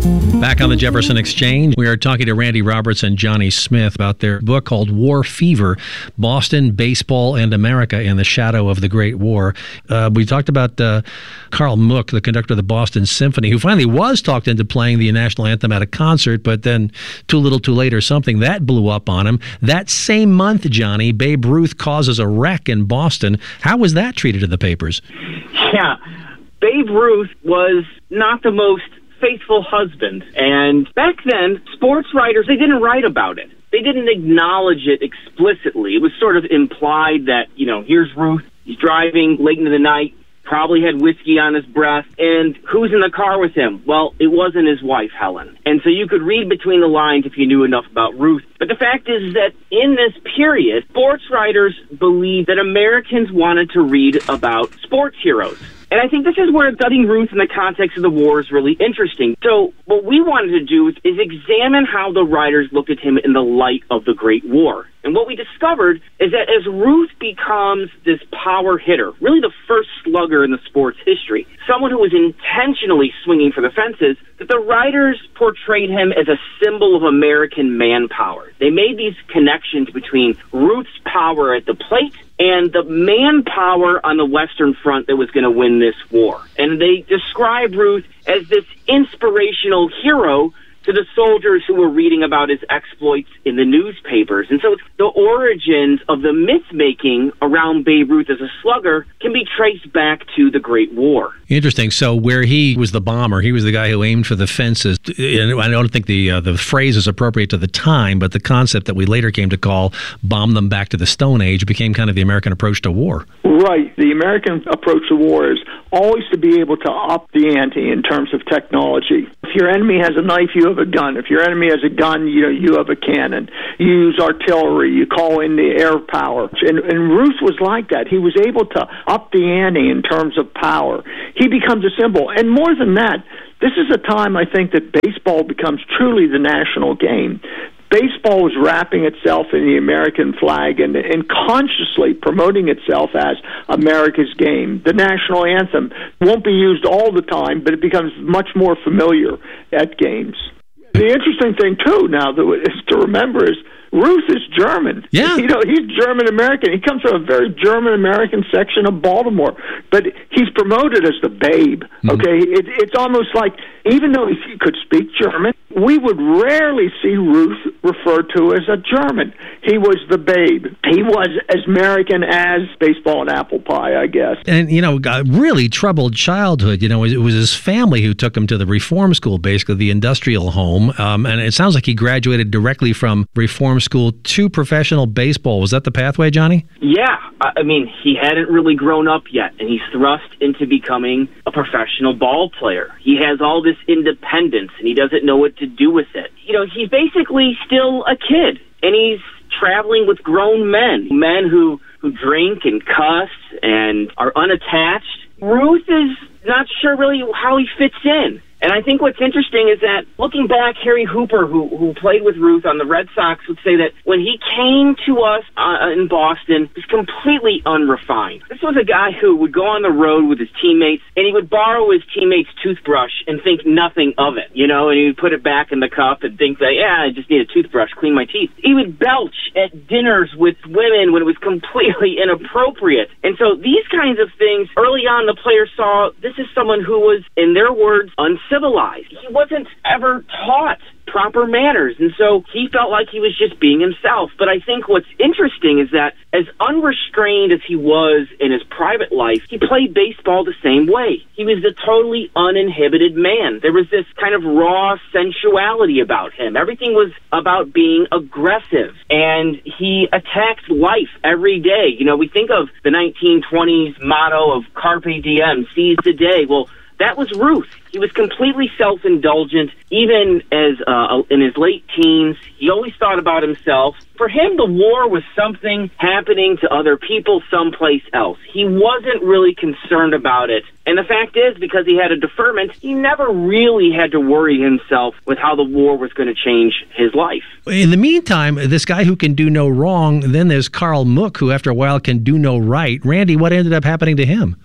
Back on the Jefferson Exchange, we are talking to Randy Roberts and Johnny Smith about their book called War Fever, Boston, Baseball, and America in the Shadow of the Great War. We talked about Carl Mook, the conductor of the Boston Symphony, who finally was talked into playing the national anthem at a concert, but then too little too late or something, that blew up on him. That same month, Johnny, Babe Ruth causes a wreck in Boston. How was that treated in the papers? Yeah, Babe Ruth was not the most faithful husband. And back then, sports writers, they didn't write about it. They didn't acknowledge it explicitly. It was sort of implied that, here's Ruth. He's driving late into the night, probably had whiskey on his breath. And who's in the car with him? Well, it wasn't his wife, Helen. And so you could read between the lines if you knew enough about Ruth. But the fact is that in this period, sports writers believed that Americans wanted to read about sports heroes. And I think this is where studying Ruth in the context of the war is really interesting. So what we wanted to do is examine how the writers looked at him in the light of the Great War. And what we discovered is that as Ruth becomes this power hitter, really the first slugger in the sport's history, someone who was intentionally swinging for the fences, that the writers portrayed him as a symbol of American manpower. They made these connections between Ruth's power at the plate and the manpower on the Western Front that was going to win this war. And they describe Ruth as this inspirational hero to the soldiers who were reading about his exploits in the newspapers. And so the origins of the myth-making around Babe Ruth as a slugger can be traced back to the Great War. Interesting. So where he was the bomber, he was the guy who aimed for the fences. And I don't think the phrase is appropriate to the time, but the concept that we later came to call bomb them back to the Stone Age became kind of the American approach to war. Right. The American approach to war is always to be able to up the ante in terms of technology. If your enemy has a knife, you have a gun. If your enemy has a gun, you have a cannon. You use artillery. You call in the air power. And Ruth was like that. He was able to up the ante in terms of power. He becomes a symbol. And more than that, this is a time, I think, that baseball becomes truly the national game. Baseball was wrapping itself in the American flag and consciously promoting itself as America's game. The national anthem won't be used all the time, but it becomes much more familiar at games. The interesting thing, too, now is to remember is Ruth is German. Yeah. He's German-American. He comes from a very German-American section of Baltimore. But he's promoted as the Babe, okay? It's almost like, even though he could speak German, we would rarely see Ruth referred to as a German. He was the Babe. He was as American as baseball and apple pie, I guess. And, a really troubled childhood. It was his family who took him to the reform school, basically, the industrial home. And it sounds like he graduated directly from reform school to professional baseball. Was that the pathway, Johnny? Yeah. I mean, he hadn't really grown up yet, and he's thrust into becoming a professional ball player. He has all this independence, and he doesn't know what to do with it. He's basically still a kid, and he's traveling with grown men who drink and cuss and are unattached. Ruth is not sure really how he fits in. And I think what's interesting is that, looking back, Harry Hooper, who played with Ruth on the Red Sox, would say that when he came to us in Boston, he was completely unrefined. This was a guy who would go on the road with his teammates, and he would borrow his teammate's toothbrush and think nothing of it, and he would put it back in the cup and think that, I just need a toothbrush, clean my teeth. He would belch at dinners with women when it was completely inappropriate. And so these kinds of things, early on, the players saw this is someone who was, in their words, uncivilized. He wasn't ever taught proper manners, and so he felt like he was just being himself. But I think what's interesting is that as unrestrained as he was in his private life, he played baseball the same way. He was a totally uninhibited man. There was this kind of raw sensuality about him. Everything was about being aggressive, and he attacked life every day. We think of the 1920s motto of Carpe Diem, seize the day. Well, that was Ruth. He was completely self-indulgent, even as in his late teens. He always thought about himself. For him, the war was something happening to other people someplace else. He wasn't really concerned about it. And the fact is, because he had a deferment, he never really had to worry himself with how the war was going to change his life. In the meantime, this guy who can do no wrong, then there's Carl Mook, who after a while can do no right. Randy, what ended up happening to him?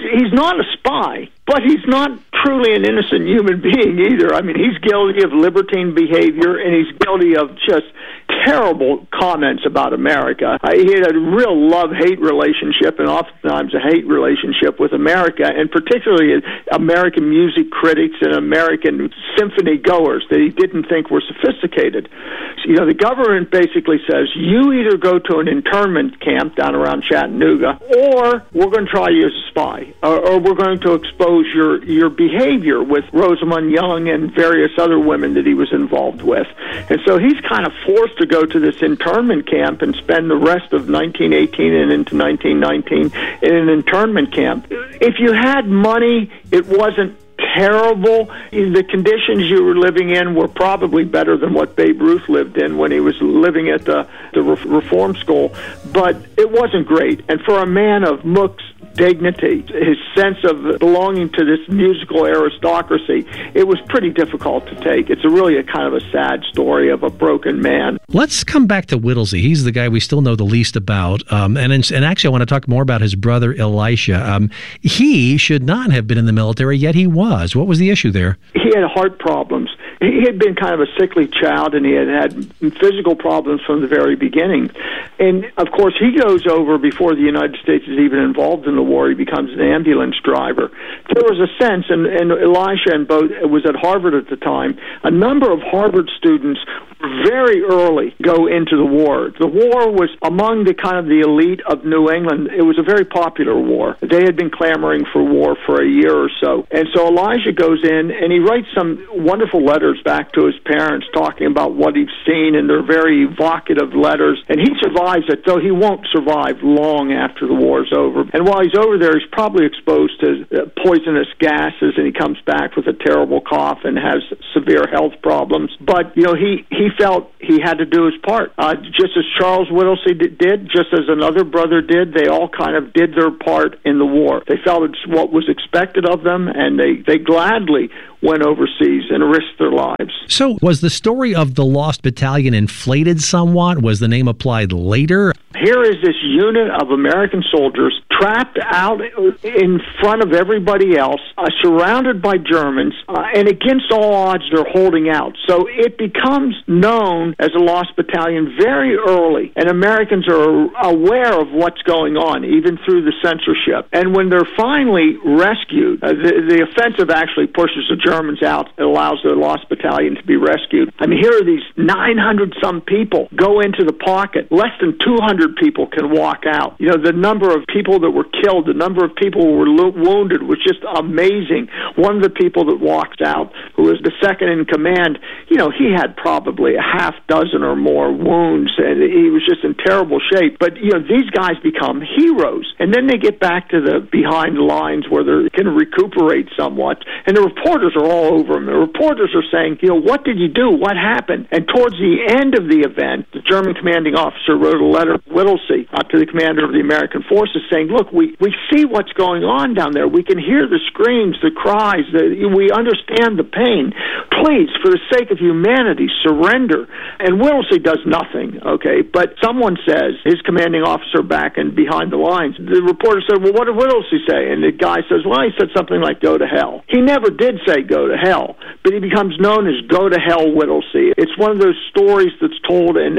he's not a spy, but he's not truly an innocent human being either. I mean, he's guilty of libertine behavior, and he's guilty of just terrible comments about America. He had a real love-hate relationship, and oftentimes a hate relationship with America, and particularly American music critics and American symphony goers that he didn't think were sophisticated. So, the government basically says, you either go to an internment camp down around Chattanooga, or we're going to try you as a spy, or we're going to expose your behavior with Rosamund Young and various other women that he was involved with. And so he's kind of forced to go to this internment camp and spend the rest of 1918 and into 1919 in an internment camp. If you had money, it wasn't terrible. The conditions you were living in were probably better than what Babe Ruth lived in when he was living at the reform school, but it wasn't great. And for a man of Mook's dignity, his sense of belonging to this musical aristocracy, it was pretty difficult to take. It's really a kind of a sad story of a broken man. Let's come back to Whittlesey. He's the guy we still know the least about. And actually, I want to talk more about his brother, Elisha. He should not have been in the military, yet he was. What was the issue there? He had heart problems. He had been kind of a sickly child, and he had physical problems from the very beginning. And, of course, he goes over before the United States is even involved in the war. He becomes an ambulance driver. There was a sense, and Elisha and both was at Harvard at the time, a number of Harvard students very early go into the war. The war was among the kind of the elite of New England. It was a very popular war. They had been clamoring for war for a year or so. And so Elisha goes in, and he writes some wonderful letters back to his parents talking about what he's seen, and they're very evocative letters. And he survives it, though he won't survive long after the war's over. And while he's over there, he's probably exposed to poisonous gases, and he comes back with a terrible cough and has severe health problems. But, he felt he had to do his part. Just as Charles Whittlesey did, just as another brother did, they all kind of did their part in the war. They felt it's what was expected of them, and they gladly went overseas and risked their lives. So was the story of the Lost Battalion inflated somewhat? Was the name applied later? Here is this unit of American soldiers trapped out in front of everybody else, surrounded by Germans, and against all odds they're holding out. So it becomes known as a Lost Battalion very early, and Americans are aware of what's going on, even through the censorship. And when they're finally rescued, the offensive actually pushes the Germans out. It allows the Lost Battalion to be rescued. I mean, here are these 900-some people go into the pocket. Less than 200 people can walk out. The number of people that were killed, the number of people who were wounded was just amazing. One of the people that walked out, who was the second in command, he had probably a half dozen or more wounds, and he was just in terrible shape. But, these guys become heroes. And then they get back to the behind the lines where they can recuperate somewhat. And the reporters are all over him. The reporters are saying, what did you do? What happened? And towards the end of the event, the German commanding officer wrote a letter to Whittlesey, to the commander of the American forces, saying, look, we see what's going on down there. We can hear the screams, the cries. We understand the pain. Please, for the sake of humanity, surrender. And Whittlesey does nothing, okay? But someone says, his commanding officer back and behind the lines, the reporter said, well, what did Whittlesey say? And the guy says, well, he said something like, go to hell. He never did say go to hell, but he becomes known as Go to Hell Whittlesey. It's one of those stories that's told, and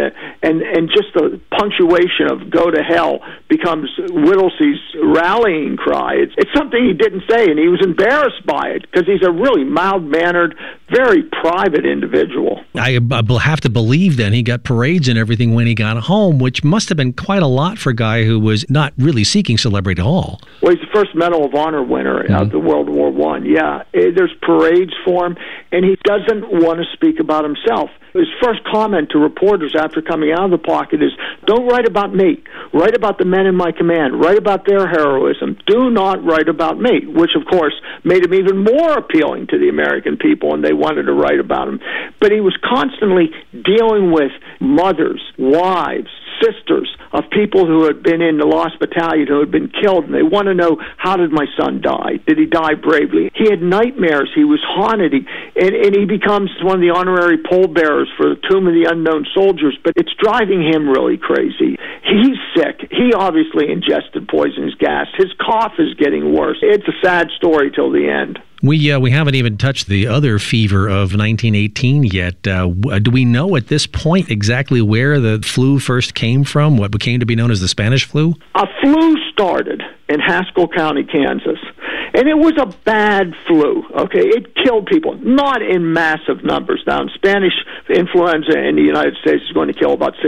just the punctuation of go to hell becomes Whittlesey's rallying cry. It's something he didn't say, and he was embarrassed by it because he's a really mild-mannered, very private individual. I have to believe then he got parades and everything when he got home, which must have been quite a lot for a guy who was not really seeking celebrity at all. Well, he's the first Medal of Honor winner of the World War I. Yeah, there's parades for him, and he doesn't want to speak about himself. His first comment to reporters after coming out of the pocket is, don't write about me. Write about the men in my command. Write about their heroism. Do not write about me, which, of course, made him even more appealing to the American people, and they wanted to write about him. But he was constantly dealing with mothers, wives, sisters, of people who had been in the lost battalion who had been killed, and they want to know, how did my son die? Did he die bravely? He had nightmares. He was haunted. And he becomes one of the honorary pallbearers for the Tomb of the Unknown Soldiers, but it's driving him really crazy. He's sick. He obviously ingested poisonous gas. His cough is getting worse. It's a sad story till the end. We haven't even touched the other fever of 1918 yet. Do we know at this point exactly where the flu first came from, what became to be known as the Spanish flu? A flu started in Haskell County, Kansas. And it was a bad flu, okay? It killed people, not in massive numbers. Now, Spanish influenza in the United States is going to kill about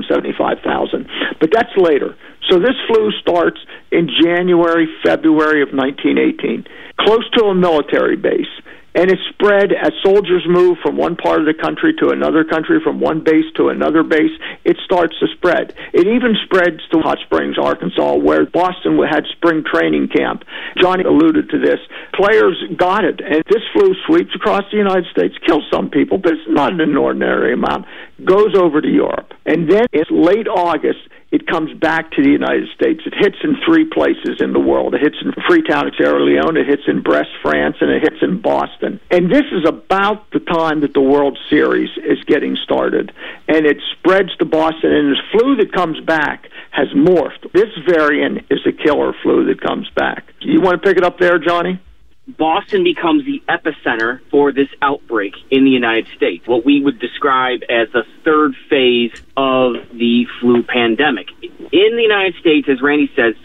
675,000, but that's later. So this flu starts in January, February of 1918, close to a military base. And it's spread as soldiers move from one part of the country to another country, from one base to another base. It starts to spread. It even spreads to Hot Springs, Arkansas, where Boston had spring training camp. Johnny alluded to this. Players got it, and this flu sweeps across the United States, kills some people, but it's not an ordinary amount. Goes over to Europe. And then in late August, it comes back to the United States. It hits in 3 places in the world. It hits in Freetown, Sierra Leone, it hits in Brest, France, and it hits in Boston. And this is about the time that the World Series is getting started. And it spreads to Boston, and this flu that comes back has morphed. This variant is a killer flu that comes back. You want to pick it up there, Johnny? Boston becomes the epicenter for this outbreak in the United States, what we would describe as the third phase of the flu pandemic. In the United States, as Randy says,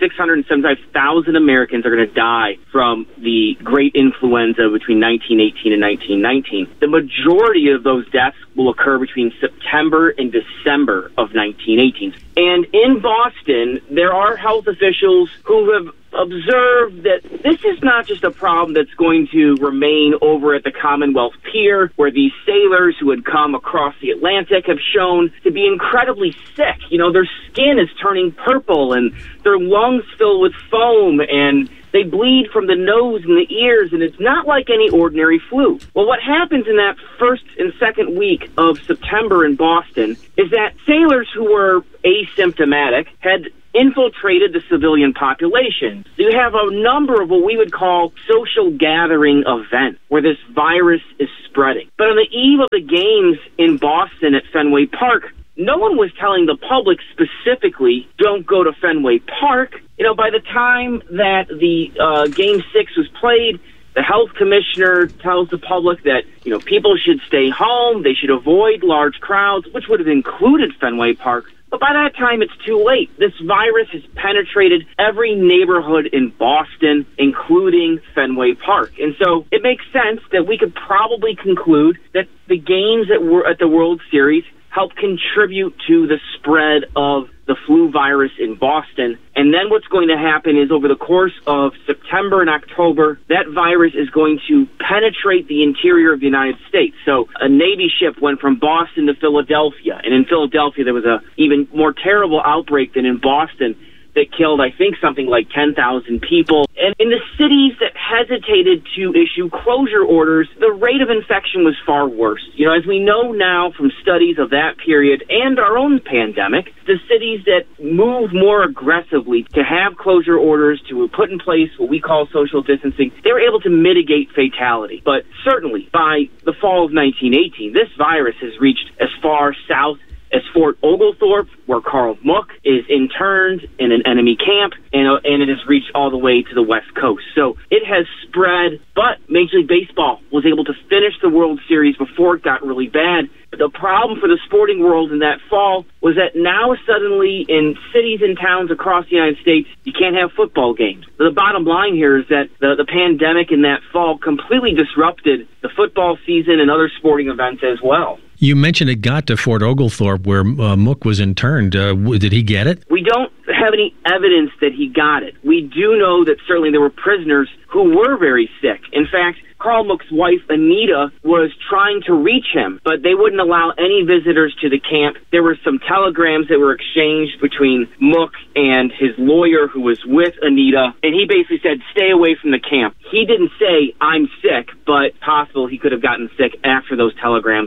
675,000 Americans are going to die from the great influenza between 1918 and 1919. The majority of those deaths will occur between September and December of 1918. And in Boston, there are health officials who have observed that this is not just a problem that's going to remain over at the Commonwealth Pier, where these sailors who had come across the Atlantic have shown to be incredibly sick. You know, their skin is turning purple and their lungs fill with foam and they bleed from the nose and the ears, and it's not like any ordinary flu. Well, what happens in that first and second week of September in Boston is that sailors who were asymptomatic had infiltrated the civilian population. So you have a number of what we would call social gathering events where this virus is spreading. But on the eve of the games in Boston at Fenway Park, no one was telling the public specifically, don't go to Fenway Park. You know, by the time that the Game 6 was played, the health commissioner tells the public that, you know, people should stay home, they should avoid large crowds, which would have included Fenway Park. But by that time, it's too late. This virus has penetrated every neighborhood in Boston, including Fenway Park. And so it makes sense that we could probably conclude that the games that were at the World Series help contribute to the spread of the flu virus in Boston. And then what's going to happen is over the course of September and October, that virus is going to penetrate the interior of the United States. So a Navy ship went from Boston to Philadelphia. And in Philadelphia, there was a even more terrible outbreak than in Boston that killed, I think, something like 10,000 people. And in the cities that hesitated to issue closure orders, the rate of infection was far worse. You know, as we know now from studies of that period and our own pandemic, the cities that moved more aggressively to have closure orders, to put in place what we call social distancing, they were able to mitigate fatality. But certainly by the fall of 1918, this virus has reached as far south as Fort Oglethorpe, where Carl Mook is interned in an enemy camp, and it has reached all the way to the West Coast. So it has spread, but Major League Baseball was able to finish the World Series before it got really bad. But the problem for the sporting world in that fall was that now suddenly in cities and towns across the United States, you can't have football games. The bottom line here is that the pandemic in that fall completely disrupted the football season and other sporting events as well. You mentioned it got to Fort Oglethorpe where Mook was interned. Did he get it? We don't have any evidence that he got it. We do know that certainly there were prisoners who were very sick. In fact, Carl Mook's wife, Anita, was trying to reach him, but they wouldn't allow any visitors to the camp. There were some telegrams that were exchanged between Mook and his lawyer who was with Anita, and he basically said, stay away from the camp. He didn't say, I'm sick, but possible he could have gotten sick after those telegrams.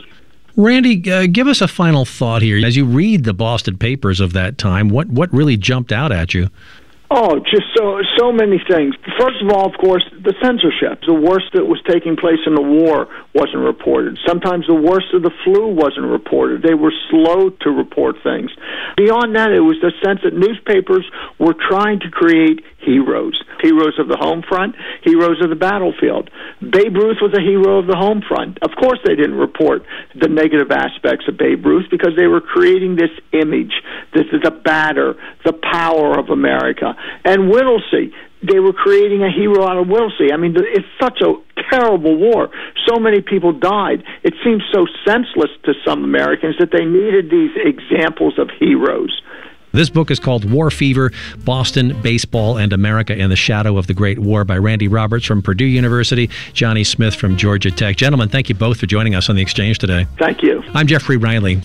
Randy, give us a final thought here. As you read the Boston papers of that time, what really jumped out at you? Oh, just so many things. First of all, of course, the censorship. The worst that was taking place in the war wasn't reported. Sometimes the worst of the flu wasn't reported. They were slow to report things. Beyond that, it was the sense that newspapers were trying to create heroes. Heroes of the home front, heroes of the battlefield. Babe Ruth was a hero of the home front. Of course they didn't report the negative aspects of Babe Ruth because they were creating this image. This is the batter, the power of America. And Whittlesey, they were creating a hero out of Whittlesey. I mean, it's such a terrible war. So many people died. It seems so senseless to some Americans that they needed these examples of heroes. This book is called War Fever, Boston, Baseball, and America in the Shadow of the Great War by Randy Roberts from Purdue University, Johnny Smith from Georgia Tech. Gentlemen, thank you both for joining us on The Exchange today. Thank you. I'm Jeffrey Riley.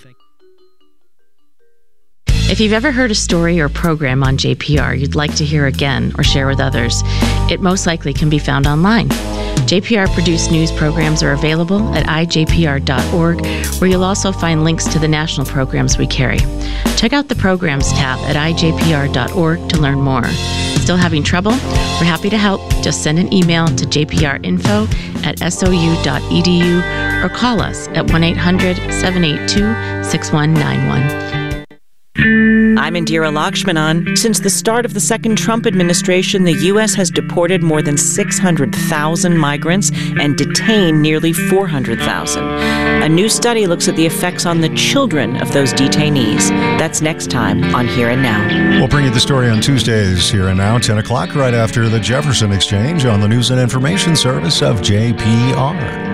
If you've ever heard a story or program on JPR you'd like to hear again or share with others, it most likely can be found online. JPR-produced news programs are available at ijpr.org, where you'll also find links to the national programs we carry. Check out the Programs tab at ijpr.org to learn more. Still having trouble? We're happy to help. Just send an email to jprinfo@sou.edu or call us at 1-800-782-6191. I'm Indira Lakshmanan. Since the start of the second Trump administration, the U.S. has deported more than 600,000 migrants and detained nearly 400,000. A new study looks at the effects on the children of those detainees. That's next time on Here and Now. We'll bring you the story on Tuesdays, Here and Now, 10 o'clock, right after the Jefferson Exchange on the News and Information Service of JPR.